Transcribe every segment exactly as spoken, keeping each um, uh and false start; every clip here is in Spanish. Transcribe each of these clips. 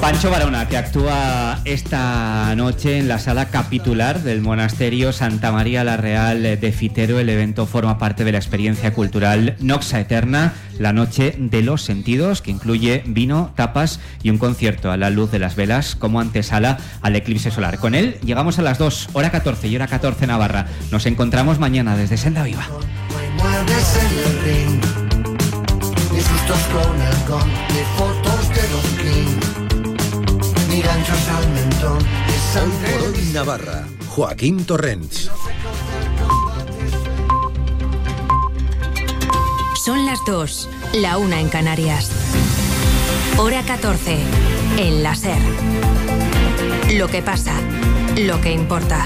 Pancho Barona, que actúa esta noche en la sala capitular del Monasterio Santa María la Real de Fitero. El evento forma parte de la experiencia cultural Noxa Eterna, la noche de los sentidos, que incluye vino, tapas y un concierto a la luz de las velas como antesala al eclipse solar. Con él llegamos a las dos, hora catorce y hora catorce Navarra. Nos encontramos mañana desde Senda Viva. Hoy por hoy Navarra, Joaquín Torrents. Son las dos, la una en Canarias. Hora catorce, en la SER. Lo que pasa, lo que importa.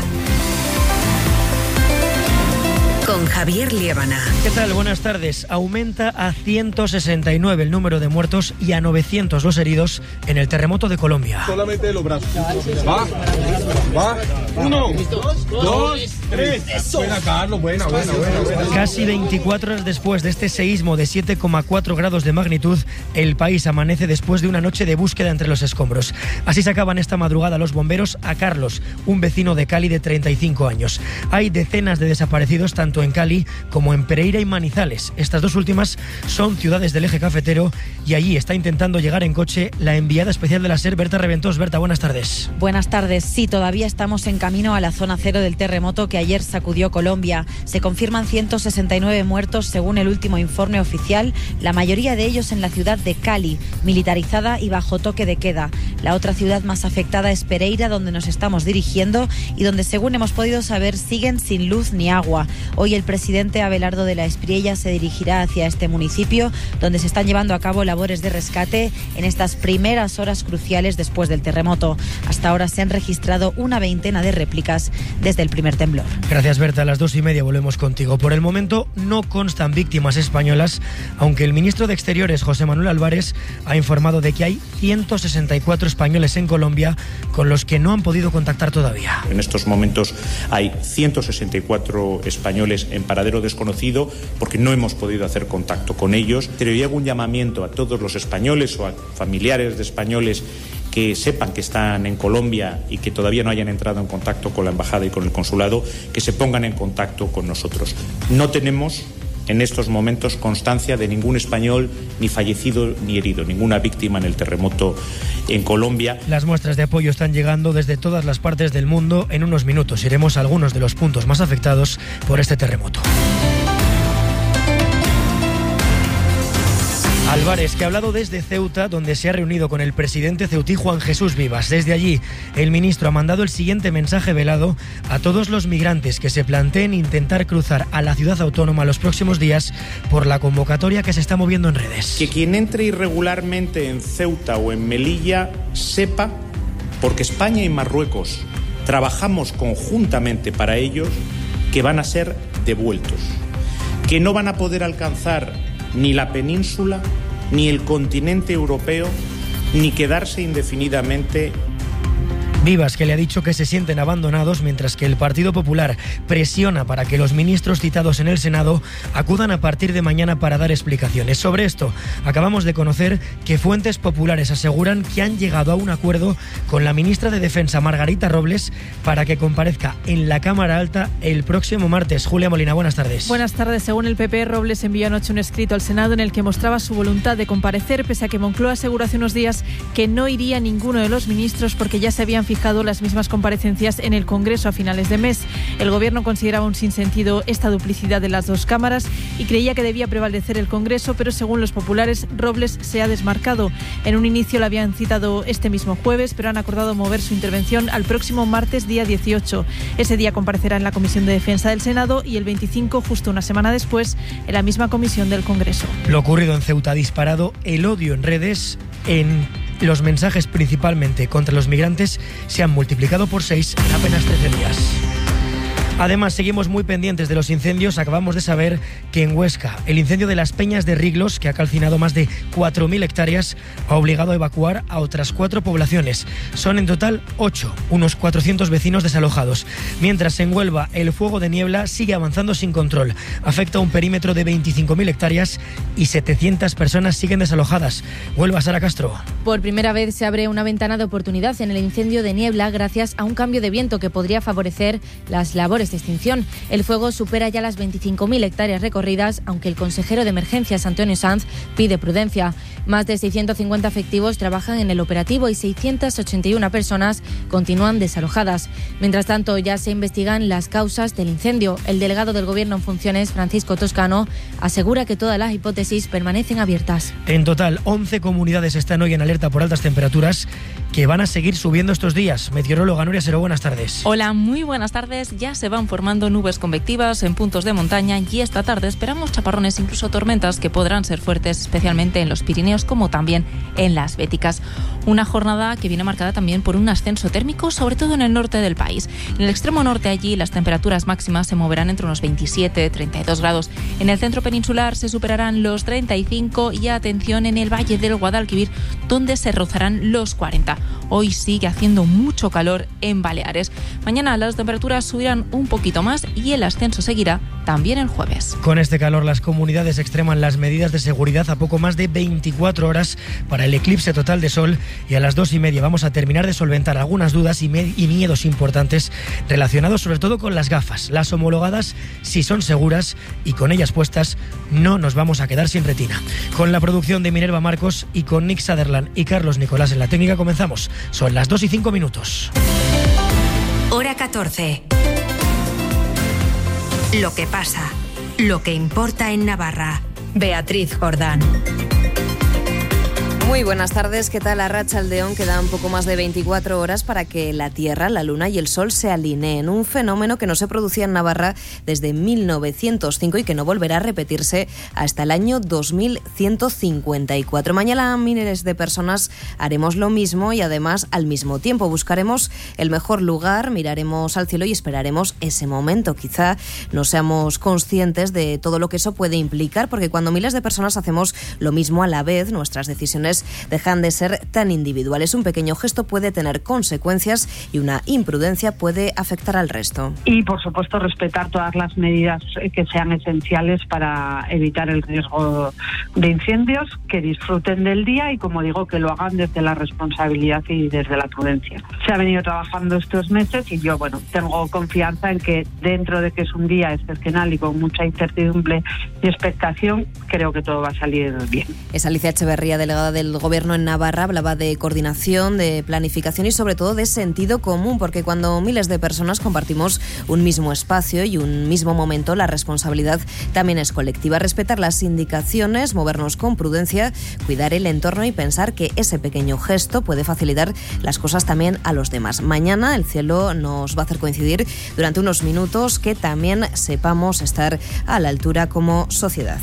Con Javier Liébana. ¿Qué tal? Buenas tardes. Aumenta a ciento sesenta y nueve el número de muertos y a novecientos los heridos en el terremoto de Colombia. Solamente los brazos. Va, va. Uno, dos, tres. Buena, Carlos. Buena, buena, buena, buena. Casi veinticuatro horas después de este seísmo de siete coma cuatro grados de magnitud, el país amanece después de una noche de búsqueda entre los escombros. Así sacaban esta madrugada los bomberos a Carlos, un vecino de Cali de treinta y cinco años. Hay decenas de desaparecidos tanto en Cali como en Pereira y Manizales. Estas dos últimas son ciudades del eje cafetero y allí está intentando llegar en coche la enviada especial de la SER, Berta Reventós. Berta, buenas tardes. Buenas tardes. Sí, todavía estamos en camino a la zona cero del terremoto que ayer sacudió Colombia. Se confirman ciento sesenta y nueve muertos según el último informe oficial, la mayoría de ellos en la ciudad de Cali, militarizada y bajo toque de queda. La otra ciudad más afectada es Pereira, donde nos estamos dirigiendo y donde, según hemos podido saber, siguen sin luz ni agua. Hoy el presidente Abelardo de la Espriella se dirigirá hacia este municipio, donde se están llevando a cabo labores de rescate en estas primeras horas cruciales después del terremoto. Hasta ahora se han registrado una veintena de réplicas desde el primer temblor. Gracias, Berta. A las dos y media volvemos contigo. Por el momento no constan víctimas españolas, aunque el ministro de Exteriores, José Manuel Álvarez, ha informado de que hay ciento sesenta y cuatro españoles en Colombia con los que no han podido contactar todavía. En estos momentos hay ciento sesenta y cuatro españoles en paradero desconocido porque no hemos podido hacer contacto con ellos. Pero yo hago un llamamiento a todos los españoles o a familiares de españoles que sepan que están en Colombia y que todavía no hayan entrado en contacto con la embajada y con el consulado, que se pongan en contacto con nosotros. No tenemos en estos momentos constancia de ningún español ni fallecido ni herido, ninguna víctima en el terremoto en Colombia. Las muestras de apoyo están llegando desde todas las partes del mundo. En unos minutos iremos a algunos de los puntos más afectados por este terremoto. Álvarez, que ha hablado desde Ceuta, donde se ha reunido con el presidente ceutí Juan Jesús Vivas. Desde allí, el ministro ha mandado el siguiente mensaje velado a todos los migrantes que se planteen intentar cruzar a la ciudad autónoma los próximos días por la convocatoria que se está moviendo en redes. Que quien entre irregularmente en Ceuta o en Melilla sepa, porque España y Marruecos trabajamos conjuntamente para ellos, que van a ser devueltos, que no van a poder alcanzar ni la península, ni el continente europeo, ni quedarse indefinidamente. Vivas, que le ha dicho que se sienten abandonados, mientras que el Partido Popular presiona para que los ministros citados en el Senado acudan a partir de mañana para dar explicaciones. Sobre esto, acabamos de conocer que fuentes populares aseguran que han llegado a un acuerdo con la ministra de Defensa, Margarita Robles, para que comparezca en la Cámara Alta el próximo martes. Julia Molina, buenas tardes. Buenas tardes. Según el P P, Robles envió anoche un escrito al Senado en el que mostraba su voluntad de comparecer, pese a que Moncloa aseguró hace unos días que no iría ninguno de los ministros porque ya se habían fijado las mismas comparecencias en el Congreso a finales de mes. El Gobierno consideraba un sinsentido esta duplicidad de las dos cámaras y creía que debía prevalecer el Congreso, pero según los populares, Robles se ha desmarcado. En un inicio la habían citado este mismo jueves, pero han acordado mover su intervención al próximo martes, día dieciocho. Ese día comparecerá en la Comisión de Defensa del Senado y el veinticinco, justo una semana después, en la misma comisión del Congreso. Lo ocurrido en Ceuta ha disparado el odio en redes. En los mensajes principalmente contra los migrantes se han multiplicado por seis en apenas trece días. Además, seguimos muy pendientes de los incendios. Acabamos de saber que en Huesca el incendio de las Peñas de Riglos, que ha calcinado más de cuatro mil hectáreas, ha obligado a evacuar a otras cuatro poblaciones. Son en total ocho, unos cuatrocientos vecinos desalojados. Mientras en Huelva el fuego de niebla sigue avanzando sin control. Afecta a un perímetro de veinticinco mil hectáreas y setecientas personas siguen desalojadas. Huelva, Sara Castro. Por primera vez se abre una ventana de oportunidad en el incendio de niebla gracias a un cambio de viento que podría favorecer las labores de extinción. El fuego supera ya las veinticinco mil hectáreas recorridas, aunque el consejero de Emergencias, Antonio Sanz, pide prudencia. Más de seiscientos cincuenta efectivos trabajan en el operativo y seiscientas ochenta y una personas continúan desalojadas. Mientras tanto, ya se investigan las causas del incendio. El delegado del Gobierno en funciones, Francisco Toscano, asegura que todas las hipótesis permanecen abiertas. En total, once comunidades están hoy en alerta por altas temperaturas que van a seguir subiendo estos días. Meteoróloga Nuria Seró, buenas tardes. Hola, muy buenas tardes. Ya se van formando nubes convectivas en puntos de montaña y esta tarde esperamos chaparrones, incluso tormentas, que podrán ser fuertes, especialmente en los Pirineos como también en las Béticas. Una jornada que viene marcada también por un ascenso térmico, sobre todo en el norte del país. En el extremo norte, allí las temperaturas máximas se moverán entre unos veintisiete y treinta y dos grados. En el centro peninsular se superarán los treinta y cinco y atención en el valle del Guadalquivir, donde se rozarán los cuarenta. Hoy sigue haciendo mucho calor en Baleares. Mañana las temperaturas subirán un poquito más y el ascenso seguirá también el jueves. Con este calor, las comunidades extreman las medidas de seguridad a poco más de veinticuatro horas para el eclipse total de sol, y a las dos y media vamos a terminar de solventar algunas dudas y, med- y miedos importantes relacionados sobre todo con las gafas. Las homologadas sí son seguras y con ellas puestas no nos vamos a quedar sin retina. Con la producción de Minerva Marcos y con Nick Sutherland y Carlos Nicolás en la técnica comenzamos. Son las dos y cinco minutos. Hora catorce. Lo que pasa, lo que importa en Navarra. Beatriz Jordán. Muy buenas tardes, ¿qué tal? Arratsaldeon, quedan poco más de veinticuatro horas para que la Tierra, la Luna y el Sol se alineen. Un fenómeno que no se producía en Navarra desde mil novecientos cinco y que no volverá a repetirse hasta el año dos mil ciento cincuenta y cuatro. Mañana miles de personas haremos lo mismo y además al mismo tiempo. Buscaremos el mejor lugar, miraremos al cielo y esperaremos ese momento. Quizá no seamos conscientes de todo lo que eso puede implicar, porque cuando miles de personas hacemos lo mismo a la vez, nuestras decisiones dejan de ser tan individuales. Un pequeño gesto puede tener consecuencias y una imprudencia puede afectar al resto. Y, por supuesto, respetar todas las medidas que sean esenciales para evitar el riesgo de incendios, que disfruten del día y, como digo, que lo hagan desde la responsabilidad y desde la prudencia. Se ha venido trabajando estos meses y yo, bueno, tengo confianza en que dentro de que es un día excepcional y con mucha incertidumbre y expectación, creo que todo va a salir bien. Es Alicia Echeverría, delegada del Gobierno en Navarra, hablaba de coordinación, de planificación y sobre todo de sentido común, porque cuando miles de personas compartimos un mismo espacio y un mismo momento, la responsabilidad también es colectiva. Respetar las indicaciones, movernos con prudencia, cuidar el entorno y pensar que ese pequeño gesto puede facilitar las cosas también a los demás. Mañana el cielo nos va a hacer coincidir durante unos minutos, que también sepamos estar a la altura como sociedad.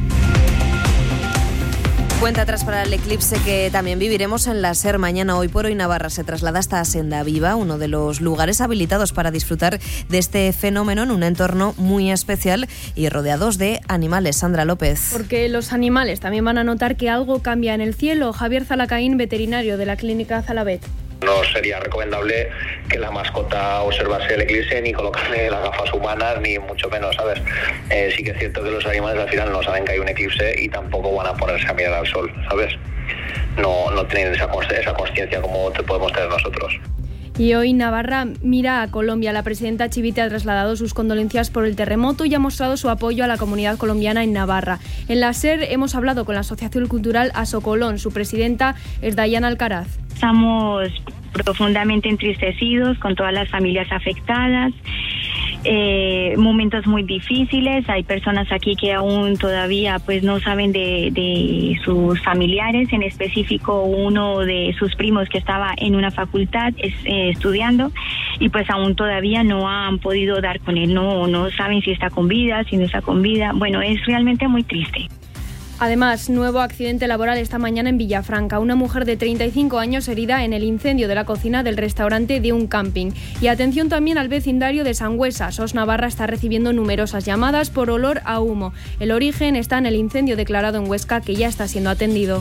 Cuenta atrás para el eclipse que también viviremos en la SER mañana. Hoy por hoy Navarra se traslada hasta Senda Viva, uno de los lugares habilitados para disfrutar de este fenómeno en un entorno muy especial y rodeados de animales. Sandra López. Porque los animales también van a notar que algo cambia en el cielo. Javier Zalacaín, veterinario de la Clínica Zalabet. No sería recomendable que la mascota observase el eclipse ni colocarle las gafas humanas, ni mucho menos, ¿sabes? Eh, sí que es cierto que los animales al final no saben que hay un eclipse y tampoco van a ponerse a mirar al sol, ¿sabes? No, no tienen esa, esa consciencia como te podemos tener nosotros. Y hoy Navarra mira a Colombia. La presidenta Chivite ha trasladado sus condolencias por el terremoto y ha mostrado su apoyo a la comunidad colombiana en Navarra. En la SER hemos hablado con la Asociación Cultural Asocolón. Su presidenta es Dayana Alcaraz. Estamos profundamente entristecidos con todas las familias afectadas. Eh, momentos muy difíciles, hay personas aquí que aún todavía pues no saben de, de sus familiares, en específico uno de sus primos que estaba en una facultad es, eh, estudiando y pues aún todavía no han podido dar con él, no, no saben si está con vida, si no está con vida. Bueno, es realmente muy triste. Además, nuevo accidente laboral esta mañana en Villafranca. Una mujer de treinta y cinco años herida en el incendio de la cocina del restaurante de un camping. Y atención también al vecindario de Sangüesa. SOS Navarra está recibiendo numerosas llamadas por olor a humo. El origen está en el incendio declarado en Huesca, que ya está siendo atendido.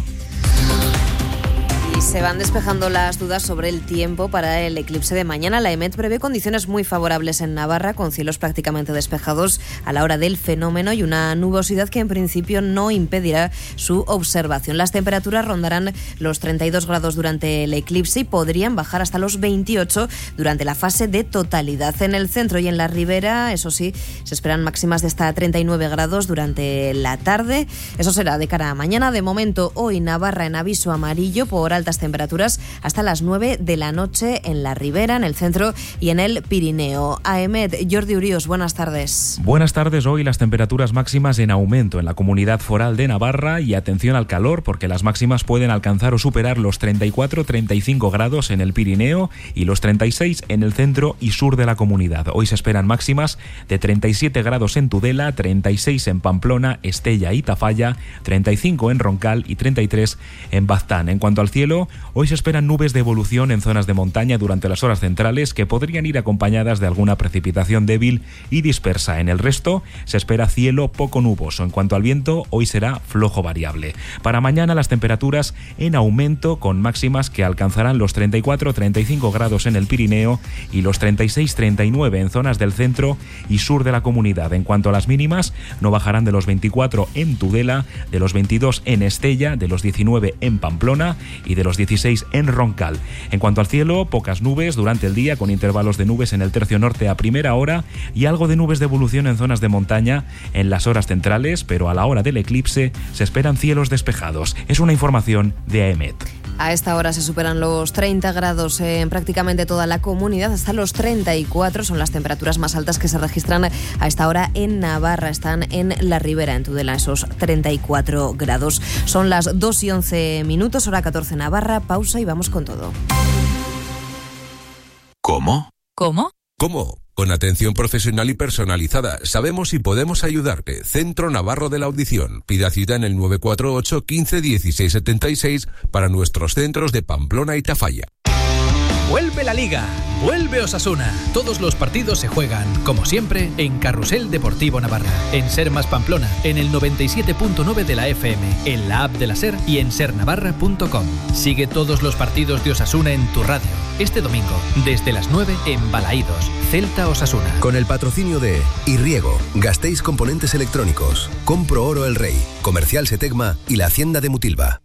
Y se van despejando las dudas sobre el tiempo para el eclipse de mañana. La EMET prevé condiciones muy favorables en Navarra, con cielos prácticamente despejados a la hora del fenómeno y una nubosidad que en principio no impedirá su observación. Las temperaturas rondarán los treinta y dos grados durante el eclipse y podrían bajar hasta los veintiocho durante la fase de totalidad. En el centro y en la ribera, eso sí, se esperan máximas de hasta treinta y nueve grados durante la tarde. Eso será de cara a mañana. De momento, hoy Navarra en aviso amarillo por altas temperaturas hasta las nueve de la noche en la ribera, en el centro y en el Pirineo. A EMET, Jordi Urios, buenas tardes. Buenas tardes. Hoy las temperaturas máximas en aumento en la Comunidad Foral de Navarra y atención al calor, porque las máximas pueden alcanzar o superar los treinta y cuatro a treinta y cinco grados en el Pirineo y los treinta y seis en el centro y sur de la comunidad. Hoy se esperan máximas de treinta y siete grados en Tudela, treinta y seis en Pamplona, Estella y Tafalla, treinta y cinco en Roncal y treinta y tres en Baztán. En cuanto al cielo, hoy se esperan nubes de evolución en zonas de montaña durante las horas centrales que podrían ir acompañadas de alguna precipitación débil y dispersa. En el resto se espera cielo poco nuboso. En cuanto al viento, hoy será flojo variable. Para mañana las temperaturas en aumento, con máximas que alcanzarán los treinta y cuatro a treinta y cinco grados en el Pirineo y los treinta y seis a treinta y nueve en zonas del centro y sur de la comunidad. En cuanto a las mínimas, no bajarán de los veinticuatro en Tudela, de los veintidós en Estella, de los diecinueve en Pamplona y de los dieciséis en Roncal. En cuanto al cielo, pocas nubes durante el día, con intervalos de nubes en el tercio norte a primera hora y algo de nubes de evolución en zonas de montaña en las horas centrales, pero a la hora del eclipse se esperan cielos despejados. Es una información de A E M E T. A esta hora se superan los treinta grados en prácticamente toda la comunidad, hasta los treinta y cuatro son las temperaturas más altas que se registran a esta hora en Navarra. Están en la ribera, en Tudela, esos treinta y cuatro grados. Son las dos y once minutos, hora catorce Navarra, pausa y vamos con todo. ¿Cómo? ¿Cómo? ¿Cómo? Con atención profesional y personalizada. Sabemos y podemos ayudarte. Centro Navarro de la Audición. Pida cita en el nueve cuatro ocho, quince, dieciséis setenta y seis para nuestros centros de Pamplona y Tafalla. Vuelve la Liga, vuelve Osasuna. Todos los partidos se juegan, como siempre, en Carrusel Deportivo Navarra, en Ser Más Pamplona, en el noventa y siete punto nueve de la F M, en la app de la Ser y en ser navarra punto com. Sigue todos los partidos de Osasuna en tu radio. Este domingo, desde las nueve, en Balaídos, Celta Osasuna. Con el patrocinio de Irriego, Gasteiz Componentes Electrónicos, Compro Oro El Rey, Comercial Setecma y la Hacienda de Mutilva.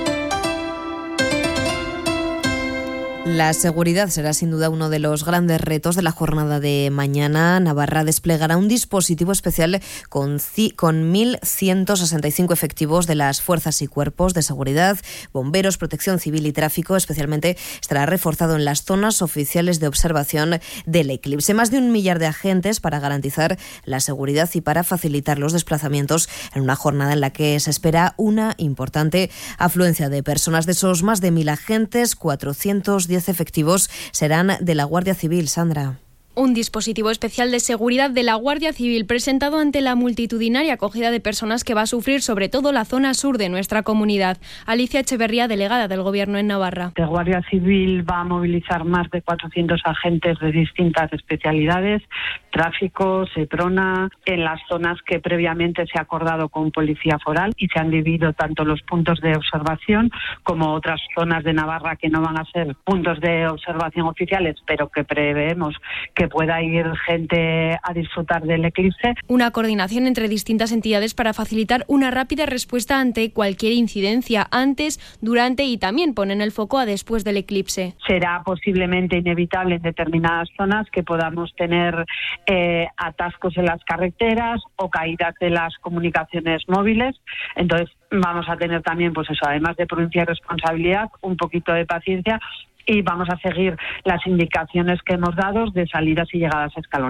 La seguridad será sin duda uno de los grandes retos de la jornada de mañana. Navarra desplegará un dispositivo especial con, con mil ciento sesenta y cinco efectivos de las fuerzas y cuerpos de seguridad, bomberos, protección civil y tráfico. Especialmente estará reforzado en las zonas oficiales de observación del eclipse. Más de un millar de agentes para garantizar la seguridad y para facilitar los desplazamientos en una jornada en la que se espera una importante afluencia de personas. De esos más de mil agentes, cuatrocientos diez efectivos serán de la Guardia Civil. Sandra. Un dispositivo especial de seguridad de la Guardia Civil presentado ante la multitudinaria acogida de personas que va a sufrir sobre todo la zona sur de nuestra comunidad. Alicia Echeverría, delegada del Gobierno en Navarra. La Guardia Civil va a movilizar más de cuatrocientos agentes de distintas especialidades, tráfico, Seprona, en las zonas que previamente se ha acordado con Policía Foral, y se han dividido tanto los puntos de observación como otras zonas de Navarra que no van a ser puntos de observación oficiales, pero que preveemos que pueda ir gente a disfrutar del eclipse. Una coordinación entre distintas entidades para facilitar una rápida respuesta ante cualquier incidencia antes, durante y también ponen el foco a después del eclipse. Será posiblemente inevitable en determinadas zonas que podamos tener eh, atascos en las carreteras o caídas de las comunicaciones móviles. Entonces vamos a tener también, pues eso, además de prudencia y responsabilidad, un poquito de paciencia, y vamos a seguir las indicaciones que hemos dado de salidas y llegadas escalonadas.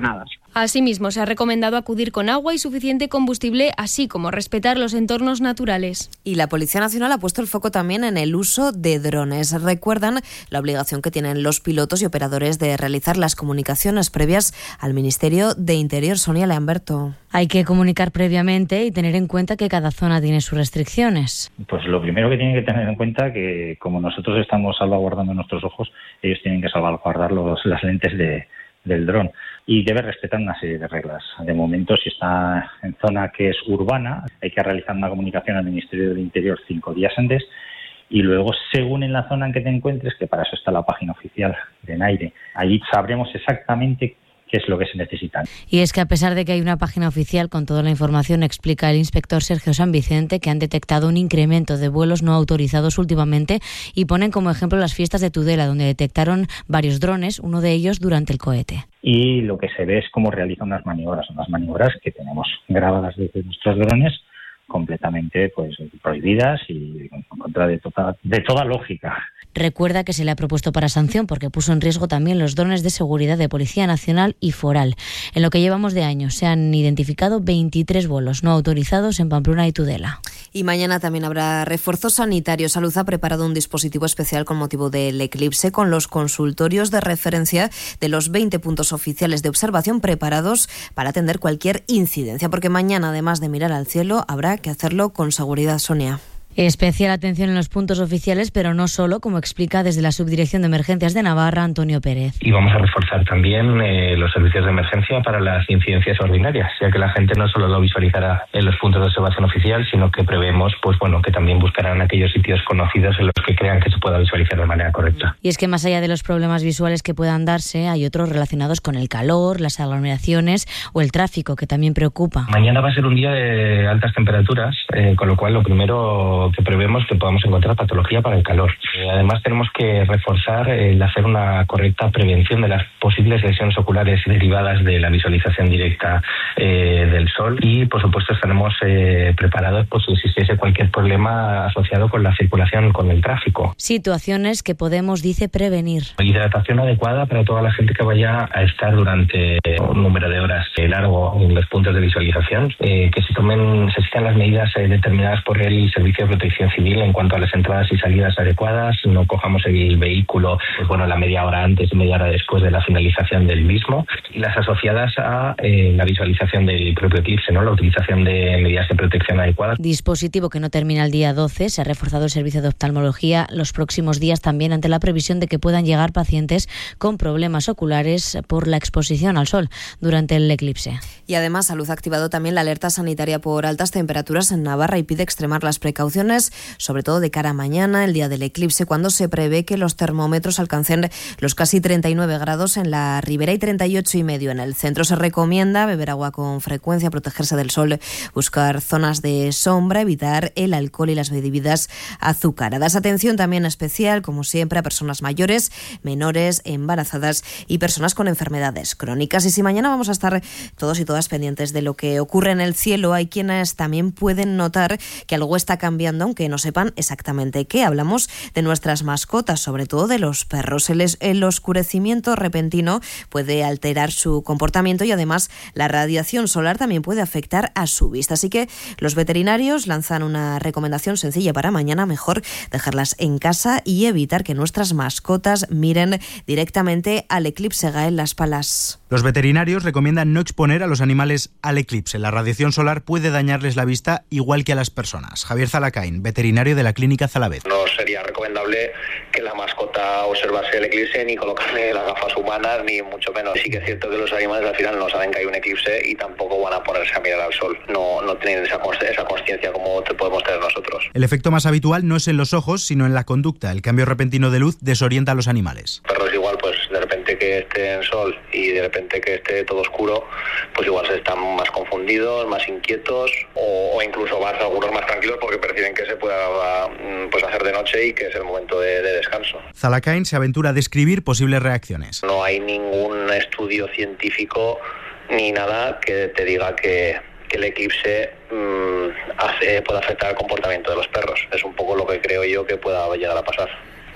Asimismo, se ha recomendado acudir con agua y suficiente combustible, así como respetar los entornos naturales. Y la Policía Nacional ha puesto el foco también en el uso de drones. Recuerdan la obligación que tienen los pilotos y operadores de realizar las comunicaciones previas al Ministerio de Interior. Sonia Leamberto. Hay que comunicar previamente y tener en cuenta que cada zona tiene sus restricciones. Pues lo primero que tienen que tener en cuenta que como nosotros estamos salvaguardando nuestros ojos, ellos tienen que salvaguardar los, las lentes de, del dron. Y debe respetar una serie de reglas. De momento, si está en zona que es urbana, hay que realizar una comunicación al Ministerio del Interior cinco días antes y luego, según en la zona en que te encuentres, que para eso está la página oficial de NAIRE, allí sabremos exactamente qué es lo que se necesita. Y es que a pesar de que hay una página oficial con toda la información, explica el inspector Sergio San Vicente que han detectado un incremento de vuelos no autorizados últimamente y ponen como ejemplo las fiestas de Tudela, donde detectaron varios drones, uno de ellos durante el cohete. Y lo que se ve es cómo realizan unas maniobras, unas maniobras que tenemos grabadas desde nuestros drones, completamente pues prohibidas y en contra de toda, de toda lógica. Recuerda que se le ha propuesto para sanción porque puso en riesgo también los drones de seguridad de Policía Nacional y Foral. En lo que llevamos de año se han identificado veintitrés vuelos no autorizados en Pamplona y Tudela. Y mañana también habrá refuerzo sanitario. Salud ha preparado un dispositivo especial con motivo del eclipse con los consultorios de referencia de los veinte puntos oficiales de observación preparados para atender cualquier incidencia, porque mañana, además de mirar al cielo, habrá que hacerlo con seguridad, Sonia. Especial atención en los puntos oficiales, pero no solo, como explica desde la Subdirección de Emergencias de Navarra, Antonio Pérez. Y vamos a reforzar también eh, los servicios de emergencia para las incidencias ordinarias, ya que la gente no solo lo visualizará en los puntos de observación oficial, sino que prevemos pues bueno que también buscarán aquellos sitios conocidos en los que crean que se pueda visualizar de manera correcta. Y es que más allá de los problemas visuales que puedan darse, hay otros relacionados con el calor, las aglomeraciones o el tráfico, que también preocupa. Mañana va a ser un día de altas temperaturas, eh, con lo cual lo primero que prevemos que podamos encontrar patología para el calor. Eh, además tenemos que reforzar el hacer una correcta prevención de las posibles lesiones oculares derivadas de la visualización directa eh, del sol y por supuesto estaremos eh, preparados por si existiese cualquier problema asociado con la circulación, con el tráfico. Situaciones que podemos, dice, prevenir. Hidratación adecuada para toda la gente que vaya a estar durante un número de horas largo en los puntos de visualización, eh, que se tomen, se sigan las medidas eh, determinadas por el Servicio de Protección Civil en cuanto a las entradas y salidas adecuadas, no cojamos el vehículo pues bueno la media hora antes y media hora después de la finalización del mismo, y las asociadas a eh, la visualización del propio eclipse, ¿no? La utilización de medidas de protección adecuadas. Dispositivo que no termina el día doce, se ha reforzado el servicio de oftalmología los próximos días también ante la previsión de que puedan llegar pacientes con problemas oculares por la exposición al sol durante el eclipse. Y además Salud ha activado también la alerta sanitaria por altas temperaturas en Navarra y pide extremar las precauciones, sobre todo de cara a mañana, el día del eclipse, cuando se prevé que los termómetros alcancen los casi treinta y nueve grados en la ribera y treinta y ocho y medio en el centro. Se recomienda beber agua con frecuencia, protegerse del sol, buscar zonas de sombra, evitar el alcohol y las bebidas azucaradas. Atención también especial, como siempre, a personas mayores, menores, embarazadas y personas con enfermedades crónicas. Y si mañana vamos a estar todos y todas pendientes de lo que ocurre en el cielo, hay quienes también pueden notar que algo está cambiando, aunque no sepan exactamente qué. Hablamos de nuestras mascotas, sobre todo de los perros. El, es, el oscurecimiento repentino puede alterar su comportamiento y además la radiación solar también puede afectar a su vista. Así que los veterinarios lanzan una recomendación sencilla para mañana: mejor dejarlas en casa y evitar que nuestras mascotas miren directamente al eclipse. Gael Las Palas. Los veterinarios recomiendan no exponer a los animales al eclipse. La radiación solar puede dañarles la vista igual que a las personas. Javier Zalacain, veterinario de la Clínica Zalavez. No sería recomendable que la mascota observase el eclipse ni colocarle las gafas humanas, ni mucho menos. Sí que es cierto que los animales al final no saben que hay un eclipse y tampoco van a ponerse a mirar al sol. No, no tienen esa, esa consciencia como te podemos tener nosotros. El efecto más habitual no es en los ojos, sino en la conducta. El cambio repentino de luz desorienta a los animales. Perros igual, pues de repente que esté en sol y de repente que esté todo oscuro, pues igual se están más confundidos, más inquietos o, o incluso más, algunos más tranquilos porque perciben que se pueda pues hacer de noche y que es el momento de, de descanso. Zalacain se aventura a describir posibles reacciones. No hay ningún estudio científico ni nada que te diga que, que el eclipse mmm, hace, puede afectar al comportamiento de los perros. Es un poco lo que creo yo que pueda llegar a pasar.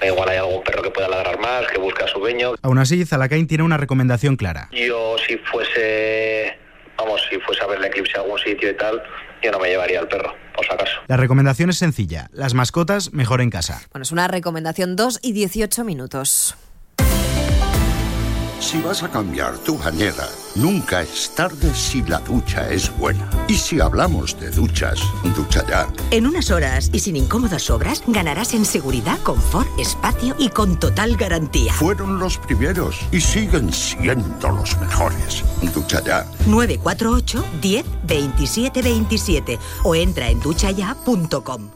Igual hay algún perro que pueda ladrar más, que busca a su dueño. Aún así, Zalacain tiene una recomendación clara. Yo si fuese, vamos, si fuese a ver el eclipse a algún sitio y tal, yo no me llevaría al perro, por si acaso. La recomendación es sencilla, las mascotas mejor en casa. Bueno, es una recomendación dos y dieciocho minutos. Si vas a cambiar tu bañera, nunca es tarde si la ducha es buena. Y si hablamos de duchas, Ducha Ya. En unas horas y sin incómodas obras, ganarás en seguridad, confort, espacio y con total garantía. Fueron los primeros y siguen siendo los mejores. Ducha Ya. nueve cuatro ocho, diez, veintisiete veintisiete o entra en ducha ya punto com.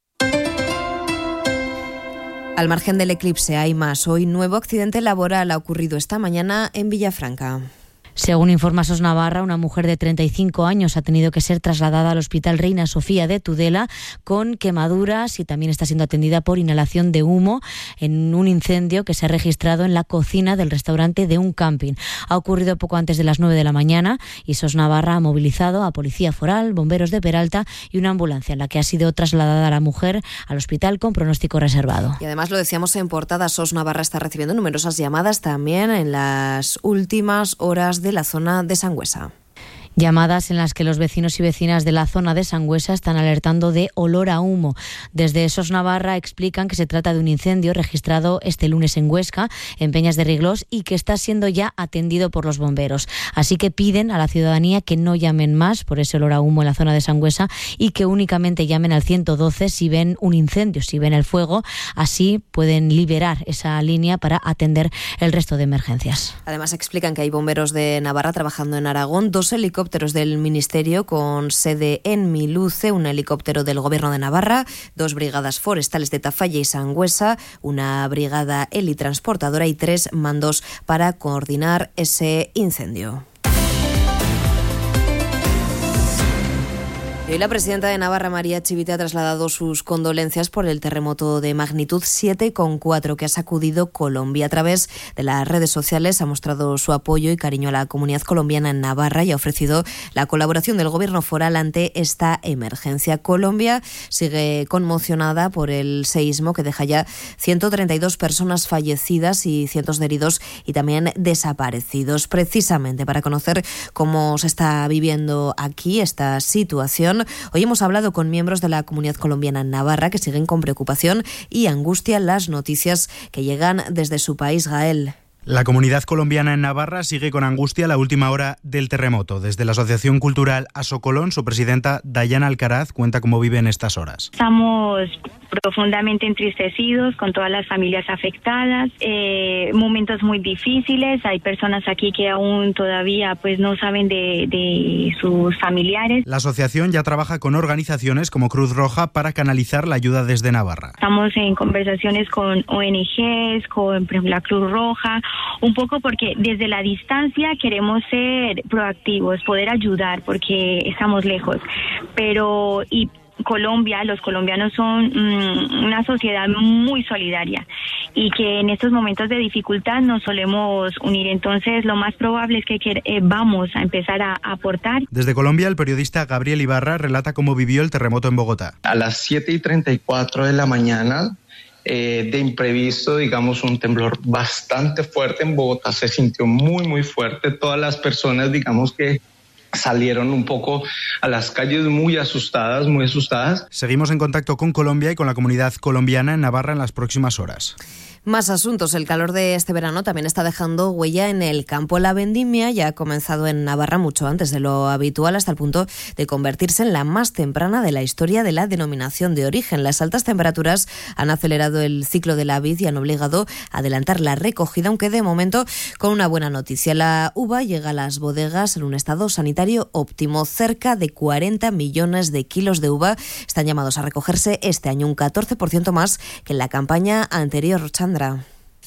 Al margen del eclipse hay más. Hoy nuevo accidente laboral ha ocurrido esta mañana en Villafranca. Según informa SOS Navarra, una mujer de treinta y cinco años ha tenido que ser trasladada al Hospital Reina Sofía de Tudela con quemaduras y también está siendo atendida por inhalación de humo en un incendio que se ha registrado en la cocina del restaurante de un camping. Ha ocurrido poco antes de las nueve de la mañana y SOS Navarra ha movilizado a Policía Foral, bomberos de Peralta y una ambulancia en la que ha sido trasladada la mujer al hospital con pronóstico reservado. Y además lo decíamos en portada, SOS Navarra está recibiendo numerosas llamadas también en las últimas horas de la zona de Sangüesa. Llamadas en las que los vecinos y vecinas de la zona de Sangüesa están alertando de olor a humo. Desde SOS Navarra explican que se trata de un incendio registrado este lunes en Huesca, en Peñas de Riglós, y que está siendo ya atendido por los bomberos. Así que piden a la ciudadanía que no llamen más por ese olor a humo en la zona de Sangüesa y que únicamente llamen al ciento doce si ven un incendio, si ven el fuego. Así pueden liberar esa línea para atender el resto de emergencias. Además explican que hay bomberos de Navarra trabajando en Aragón, dos helicópteros del Ministerio con sede en Miluce, un helicóptero del Gobierno de Navarra, dos brigadas forestales de Tafalla y Sangüesa, una brigada helitransportadora y tres mandos para coordinar ese incendio. Hoy la presidenta de Navarra, María Chivite, ha trasladado sus condolencias por el terremoto de magnitud siete coma cuatro que ha sacudido Colombia. A través de las redes sociales ha mostrado su apoyo y cariño a la comunidad colombiana en Navarra y ha ofrecido la colaboración del gobierno foral ante esta emergencia. Colombia sigue conmocionada por el seísmo que deja ya ciento treinta y dos personas fallecidas y cientos de heridos y también desaparecidos. Precisamente para conocer cómo se está viviendo aquí esta situación, hoy hemos hablado con miembros de la comunidad colombiana en Navarra que siguen con preocupación y angustia las noticias que llegan desde su país. Gael. La comunidad colombiana en Navarra sigue con angustia la última hora del terremoto. Desde la Asociación Cultural Asocolón, su presidenta Dayana Alcaraz cuenta cómo vive en estas horas. Estamos profundamente entristecidos con todas las familias afectadas, eh, momentos muy difíciles. Hay personas aquí que aún todavía pues no saben de, de sus familiares. La asociación ya trabaja con organizaciones como Cruz Roja para canalizar la ayuda desde Navarra. Estamos en conversaciones con O N Ges, con por ejemplo, la Cruz Roja, un poco porque desde la distancia queremos ser proactivos, poder ayudar porque estamos lejos, pero y Colombia, los colombianos son mmm, una sociedad muy solidaria y que en estos momentos de dificultad nos solemos unir. Entonces, lo más probable es que eh, vamos a empezar a, a aportar. Desde Colombia, el periodista Gabriel Ibarra relata cómo vivió el terremoto en Bogotá. A las siete y treinta y cuatro de la mañana, eh, de imprevisto, digamos, un temblor bastante fuerte en Bogotá. Se sintió muy, muy fuerte. Todas las personas, digamos que salieron un poco a las calles muy asustadas, muy asustadas. Seguimos en contacto con Colombia y con la comunidad colombiana en Navarra en las próximas horas. Más asuntos. El calor de este verano también está dejando huella en el campo. La vendimia ya ha comenzado en Navarra mucho antes de lo habitual, hasta el punto de convertirse en la más temprana de la historia de la denominación de origen. Las altas temperaturas han acelerado el ciclo de la vid y han obligado a adelantar la recogida, aunque de momento con una buena noticia. La uva llega a las bodegas en un estado sanitario óptimo. Cerca de cuarenta millones de kilos de uva están llamados a recogerse este año, un catorce por ciento más que en la campaña anterior. Chandra.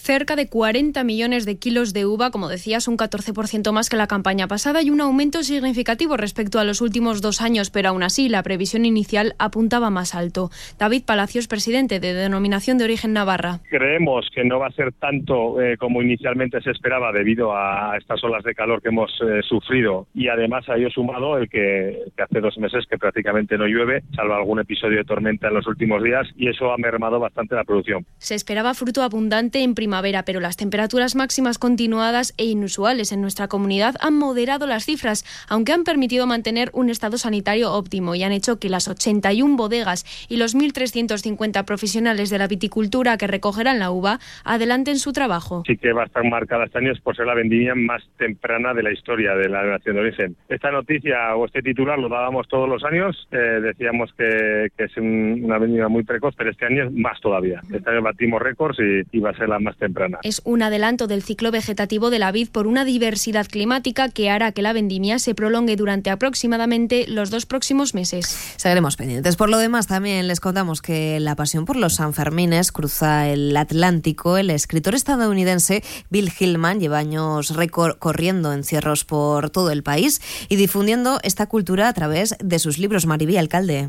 cerca de cuarenta millones de kilos de uva, como decías, un catorce por ciento más que la campaña pasada y un aumento significativo respecto a los últimos dos años, pero aún así la previsión inicial apuntaba más alto. David Palacios, presidente de Denominación de Origen Navarra. Creemos que no va a ser tanto eh, como inicialmente se esperaba debido a estas olas de calor que hemos eh, sufrido, y además a ello sumado el que, que hace dos meses que prácticamente no llueve, salvo algún episodio de tormenta en los últimos días, y eso ha mermado bastante la producción. Se esperaba fruto abundante en primavera, pero las temperaturas máximas continuadas e inusuales en nuestra comunidad han moderado las cifras, aunque han permitido mantener un estado sanitario óptimo y han hecho que las ochenta y una bodegas y los mil trescientos cincuenta profesionales de la viticultura que recogerán la uva adelanten su trabajo. Sí que va a estar marcada este año por ser la vendimia más temprana de la historia de la Denominación de Origen. Esta noticia o este titular lo dábamos todos los años, eh, decíamos que, que es un, una vendimia muy precoz, pero este año es más todavía. Este año batimos récords y, y va a ser la más temprana. Es un adelanto del ciclo vegetativo de la vid por una diversidad climática que hará que la vendimia se prolongue durante aproximadamente los dos próximos meses. Seguiremos pendientes. Por lo demás, también les contamos que la pasión por los Sanfermines cruza el Atlántico. El escritor estadounidense Bill Hillman lleva años recorriendo encierros por todo el país y difundiendo esta cultura a través de sus libros. Maribí, alcalde.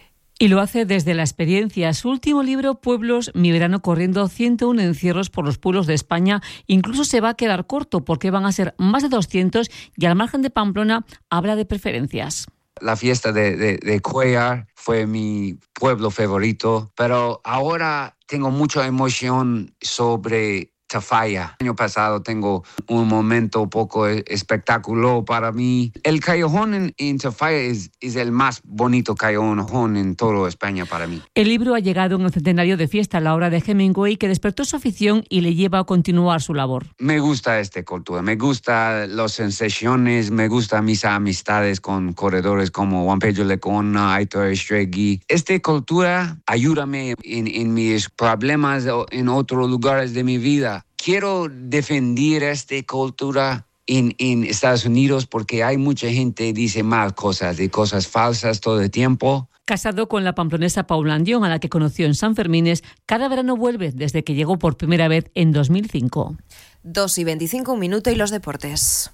Y lo hace desde la experiencia. Su último libro, Pueblos, mi verano corriendo, ciento uno encierros por los pueblos de España, incluso se va a quedar corto porque van a ser más de doscientos y al margen de Pamplona habla de preferencias. La fiesta de, de, de Cuellar fue mi pueblo favorito, pero ahora tengo mucha emoción sobre Tafalla. El año pasado tengo un momento un poco espectacular para mí. El callejón en, en Tafalla es, es el más bonito callejón en toda España para mí. El libro ha llegado en el centenario de fiesta, la obra de Hemingway, que despertó su afición y le lleva a continuar su labor. Me gusta esta cultura, me gustan las sensaciones, me gustan mis amistades con corredores como Juan Pedro Lecona, Aitor Estregui. Esta cultura ayúdame en, en mis problemas en otros lugares de mi vida. Quiero defender esta cultura en, en Estados Unidos porque hay mucha gente que dice mal cosas y cosas falsas todo el tiempo. Casado con la pamplonesa Paula Andión, a la que conoció en Sanfermines, cada verano vuelve desde que llegó por primera vez en dos mil cinco. dos y veinticinco, un minuto y los deportes.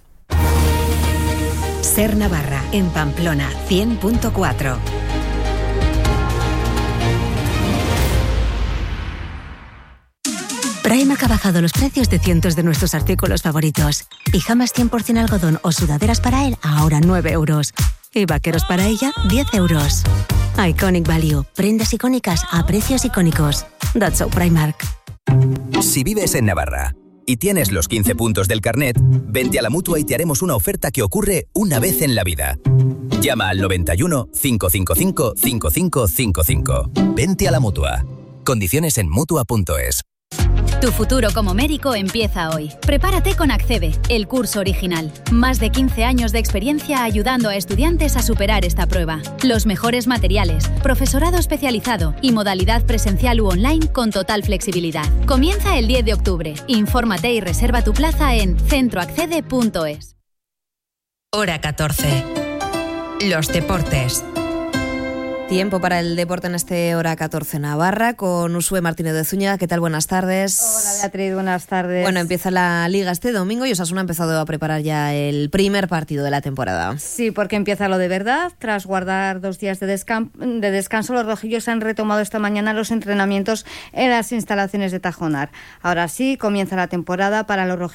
Ser Navarra, en Pamplona, cien punto cuatro. Primark ha bajado los precios de cientos de nuestros artículos favoritos. Pijamas cien por ciento algodón o sudaderas para él, ahora nueve euros. Y vaqueros para ella, diez euros. Iconic Value. Prendas icónicas a precios icónicos. That's so Primark. Si vives en Navarra y tienes los quince puntos del carnet, vente a la Mutua y te haremos una oferta que ocurre una vez en la vida. Llama al noventa y uno, cinco cinco cinco, cinco cinco cinco cinco. Vente a la Mutua. Condiciones en Mutua punto es. Tu futuro como médico empieza hoy. Prepárate con Accede, el curso original. Más de quince años de experiencia ayudando a estudiantes a superar esta prueba. Los mejores materiales, profesorado especializado y modalidad presencial u online con total flexibilidad. Comienza el diez de octubre. Infórmate y reserva tu plaza en centro accede punto es. Hora catorce. Los deportes. Tiempo para el deporte en este Hora catorce Navarra con Usue Martínez de Zúñiga. ¿Qué tal? Buenas tardes. Hola Beatriz, buenas tardes. Bueno, empieza la Liga este domingo y Osasuna ha empezado a preparar ya el primer partido de la temporada. Sí, porque empieza lo de verdad. Tras guardar dos días de, descan- de descanso, los rojillos han retomado esta mañana los entrenamientos en las instalaciones de Tajonar. Ahora sí, comienza la temporada para los rojillos.